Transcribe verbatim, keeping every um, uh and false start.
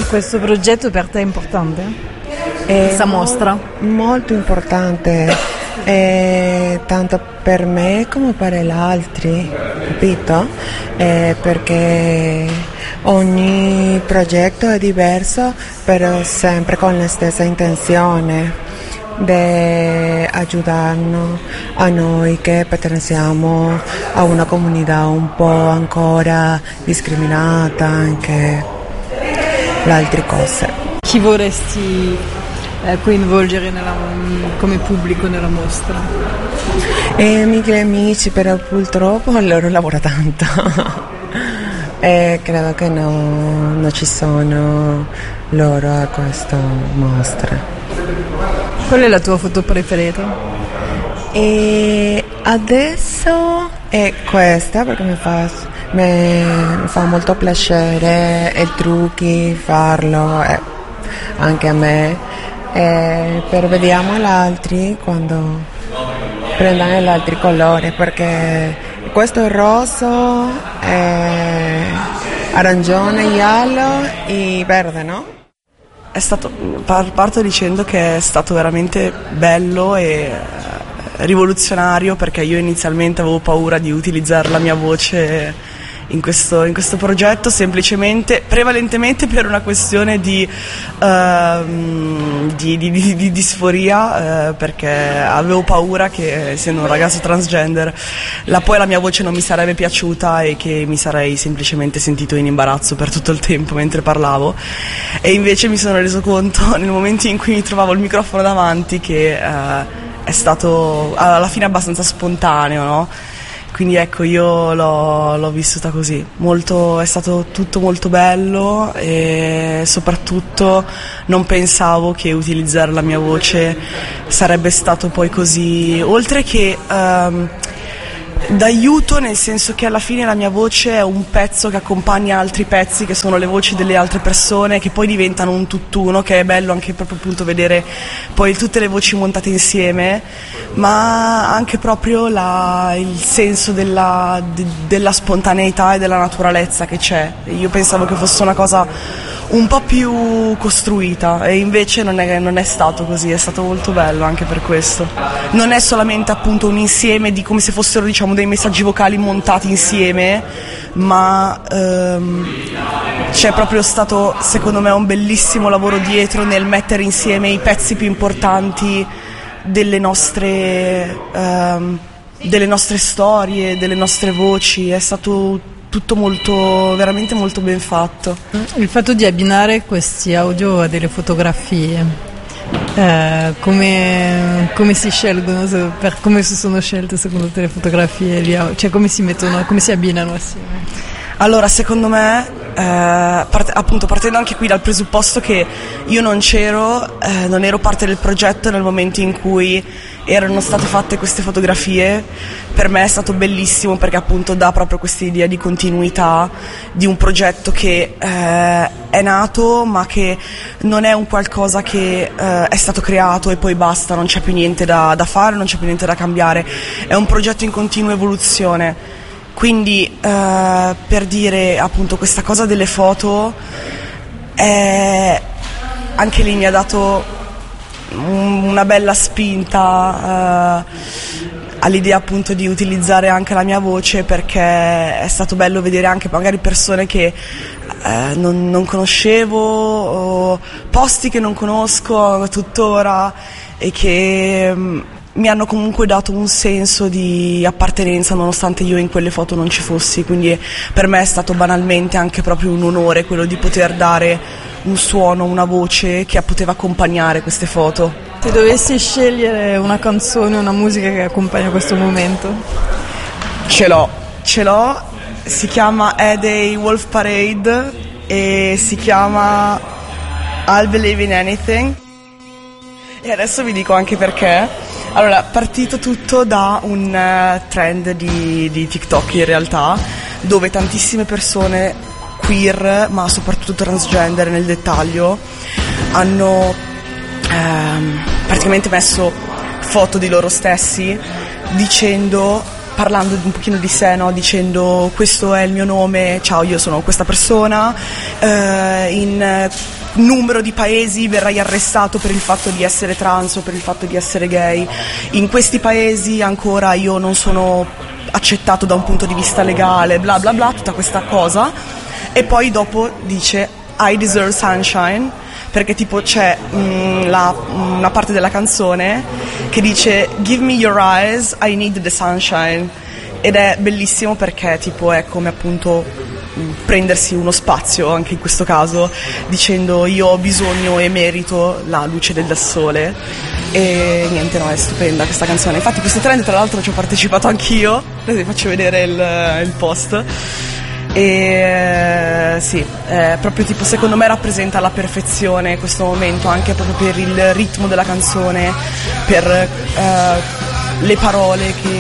Questo progetto per te è importante? È Questa mostra? Molto importante, eh, tanto per me come per gli altri, capito? Eh, perché ogni progetto è diverso, però sempre con la stessa intenzione di aiutarnos a noi che perteneciamo a una comunità un po' ancora discriminata, anche le altre cose. Chi vorresti eh, coinvolgere nella, come pubblico nella mostra? E i miei amici, però purtroppo loro lavorano tanto e credo che no, non ci sono loro a questa mostra. Qual è la tua foto preferita? E adesso è questa perché mi fa, mi, mi fa molto piacere i trucchi farlo, eh, anche a me, eh, però vediamo gli altri quando prendono gli altri colori, perché questo è rosso, eh, arancione, giallo e verde, no? È stato, parto dicendo che è stato veramente bello e rivoluzionario, perché io inizialmente avevo paura di utilizzare la mia voce in questo, in questo progetto, semplicemente, prevalentemente per una questione di, uh, di, di, di, di disforia, uh, perché avevo paura che, essendo un ragazzo transgender, la, poi la mia voce non mi sarebbe piaciuta e che mi sarei semplicemente sentito in imbarazzo per tutto il tempo mentre parlavo, e invece mi sono reso conto nel momento in cui mi trovavo il microfono davanti che uh, è stato alla fine abbastanza spontaneo, no? Quindi ecco, io l'ho, l'ho vissuta così, molto, è stato tutto molto bello e soprattutto non pensavo che utilizzare la mia voce sarebbe stato poi così, oltre che um, d'aiuto, nel senso che alla fine la mia voce è un pezzo che accompagna altri pezzi che sono le voci delle altre persone, che poi diventano un tutt'uno, che è bello anche proprio appunto vedere poi tutte le voci montate insieme, ma anche proprio la, il senso della, de, della spontaneità e della naturalezza che c'è. Io pensavo che fosse una cosa un po' più costruita e invece non è, non è stato così, è stato molto bello anche per questo. Non è solamente appunto un insieme di come se fossero, diciamo, dei messaggi vocali montati insieme, ma ehm, c'è proprio stato, secondo me, un bellissimo lavoro dietro nel mettere insieme i pezzi più importanti delle nostre, ehm, delle nostre storie, delle nostre voci. È stato tutto molto, veramente molto ben fatto. Il fatto di abbinare questi audio a delle fotografie, eh, come, come si scelgono, per, come si sono scelte secondo te le fotografie, cioè come si mettono, come si abbinano assieme? Allora, secondo me, eh, part- appunto partendo anche qui dal presupposto che io non c'ero, eh, non ero parte del progetto nel momento in cui erano state fatte queste fotografie, per me è stato bellissimo perché appunto dà proprio questa idea di continuità di un progetto che eh, è nato ma che non è un qualcosa che eh, è stato creato e poi basta, non c'è più niente da, da fare, non c'è più niente da cambiare, è un progetto in continua evoluzione. Quindi eh, per dire appunto questa cosa delle foto, eh, anche lì mi ha dato un, una bella spinta eh, all'idea appunto di utilizzare anche la mia voce, perché è stato bello vedere anche magari persone che eh, non, non conoscevo, o posti che non conosco tuttora e che mh, mi hanno comunque dato un senso di appartenenza nonostante io in quelle foto non ci fossi, quindi per me è stato banalmente anche proprio un onore quello di poter dare un suono, una voce che poteva accompagnare queste foto. Se dovessi scegliere una canzone, una musica che accompagna questo momento? Ce l'ho, ce l'ho, si chiama A-Day Wolf Parade e si chiama I'll Believe in Anything. E adesso vi dico anche perché. Allora, partito tutto da un uh, trend di, di TikTok in realtà, dove tantissime persone queer, ma soprattutto transgender nel dettaglio, hanno ehm, praticamente messo foto di loro stessi dicendo, parlando un pochino di sé, no? Dicendo questo è il mio nome, ciao, io sono questa persona eh, in eh, numero di paesi verrai arrestato per il fatto di essere trans o per il fatto di essere gay, in questi paesi ancora io non sono accettato da un punto di vista legale, bla bla bla, tutta questa cosa. E poi dopo dice I deserve sunshine, perché tipo c'è mh, la, una parte della canzone che dice give me your eyes, I need the sunshine, ed è bellissimo perché tipo è come appunto mh, prendersi uno spazio anche in questo caso, dicendo io ho bisogno e merito la luce del sole. E niente, no, è stupenda questa canzone. Infatti questo trend tra l'altro ci ho partecipato anch'io, adesso vi faccio vedere il, il post. E sì, è proprio tipo secondo me rappresenta alla perfezione questo momento, anche proprio per il ritmo della canzone, per eh, le parole che